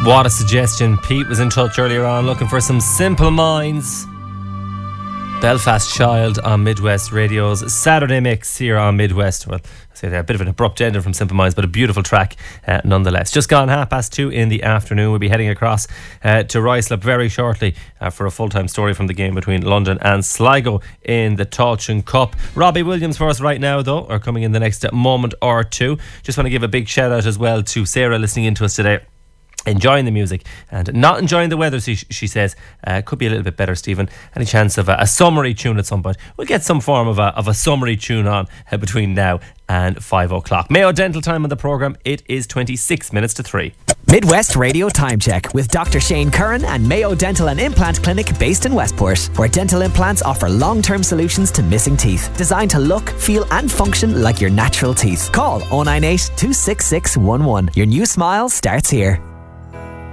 What a suggestion. Pete was in touch earlier on looking for some Simple Minds. Belfast Child on Midwest Radio's Saturday Mix here on Midwest. Well, I say a bit of an abrupt ending from Simple Minds, but a beautiful track nonetheless. Just gone 2:30 in the afternoon. We'll be heading across to Ruislip very shortly for a full-time story from the game between London and Sligo in the Tailteann Cup. Robbie Williams for us right now, though, are coming in the next moment or two. Just want to give a big shout out as well to Sarah listening in to us today. Enjoying the music and not enjoying the weather, she says. Could be a little bit better, Stephen. Any chance of a summery tune at some point? We'll get some form of a summery tune on between now and 5 o'clock. Mayo Dental time on the programme. It is 26 minutes to 3. Midwest Radio Time Check with Dr. Shane Curran and Mayo Dental and Implant Clinic based in Westport, where dental implants offer long-term solutions to missing teeth, designed to look, feel and function like your natural teeth. Call 098 266 11. Your new smile starts here.